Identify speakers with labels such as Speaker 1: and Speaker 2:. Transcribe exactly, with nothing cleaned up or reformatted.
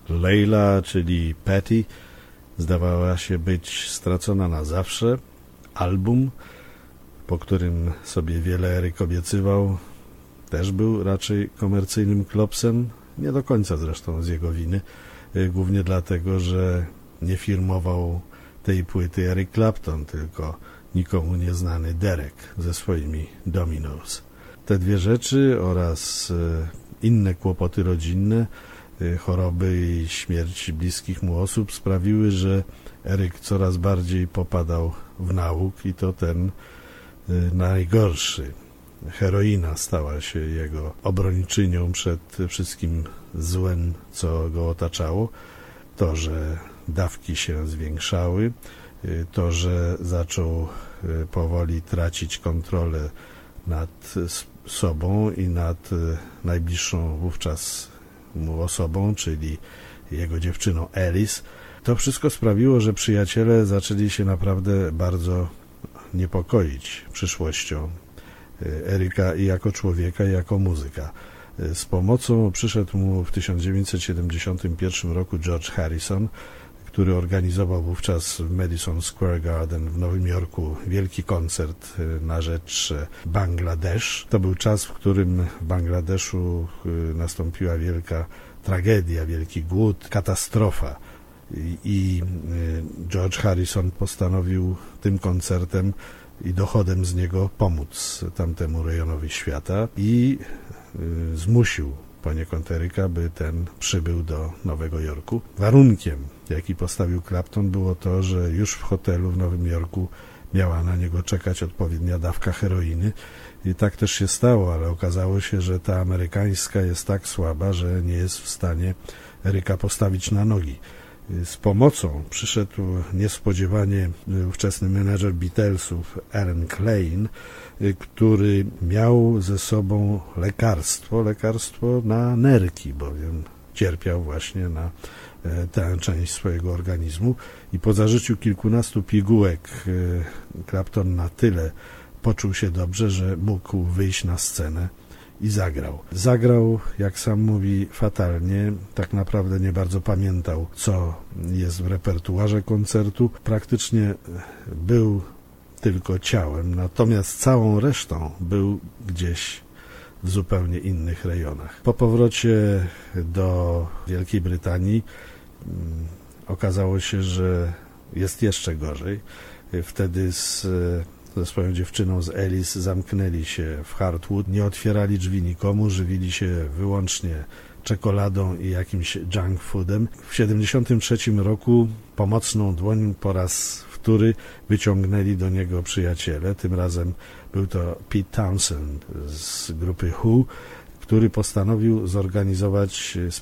Speaker 1: Layla, czyli Patty, zdawała się być stracona na zawsze. Album, po którym sobie wiele Eryk obiecywał, też był raczej komercyjnym klopsem, nie do końca zresztą z jego winy, głównie dlatego, że nie firmował tej płyty Eric Clapton, tylko nikomu nieznany Derek ze swoimi Dominos. Te dwie rzeczy oraz inne kłopoty rodzinne, choroby i śmierć bliskich mu osób sprawiły, że Eryk coraz bardziej popadał w nauk i to ten najgorszy. Heroina stała się jego obrończynią przed wszystkim złem, co go otaczało. To, że dawki się zwiększały, to, że zaczął powoli tracić kontrolę nad sobą i nad najbliższą wówczas mu osobą, czyli jego dziewczyną Alice. To wszystko sprawiło, że przyjaciele zaczęli się naprawdę bardzo niepokoić przyszłością Eryka i jako człowieka, i jako muzyka. Z pomocą przyszedł mu w tysiąc dziewięćset siedemdziesiątym pierwszym roku George Harrison, który organizował wówczas w Madison Square Garden w Nowym Jorku wielki koncert na rzecz Bangladesz. To był czas, w którym w Bangladeszu nastąpiła wielka tragedia, wielki głód, katastrofa. I George Harrison postanowił tym koncertem i dochodem z niego pomóc tamtemu rejonowi świata i zmusił poniekąd Eryka, by ten przybył do Nowego Jorku. Warunkiem, jaki postawił Clapton, było to, że już w hotelu w Nowym Jorku miała na niego czekać odpowiednia dawka heroiny i tak też się stało, ale okazało się, że ta amerykańska jest tak słaba, że nie jest w stanie Eryka postawić na nogi. Z pomocą przyszedł niespodziewanie ówczesny menedżer Beatlesów Aaron Klein, który miał ze sobą lekarstwo, lekarstwo na nerki, bowiem cierpiał właśnie na tę część swojego organizmu i po zażyciu kilkunastu pigułek Clapton na tyle poczuł się dobrze, że mógł wyjść na scenę i zagrał. Zagrał, jak sam mówi, fatalnie. Tak naprawdę nie bardzo pamiętał, co jest w repertuarze koncertu. Praktycznie był tylko ciałem, natomiast całą resztą był gdzieś w zupełnie innych rejonach. Po powrocie do Wielkiej Brytanii um, okazało się, że jest jeszcze gorzej. Wtedy z ze swoją dziewczyną, z Alice, zamknęli się w Hartwood, nie otwierali drzwi nikomu, żywili się wyłącznie czekoladą i jakimś junk foodem. W siedemdziesiątym trzecim roku pomocną dłoń po raz wtóry wyciągnęli do niego przyjaciele. Tym razem był to Pete Townshend z grupy Who, który postanowił zorganizować